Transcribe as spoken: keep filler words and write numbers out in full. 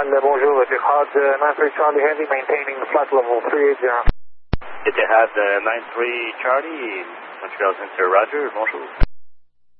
Montreal, bonjour, Etihad nine three Charlie Heavy, maintaining flight level three eighty. Etihad nine three Charlie, Montreal Center, Roger, bonjour.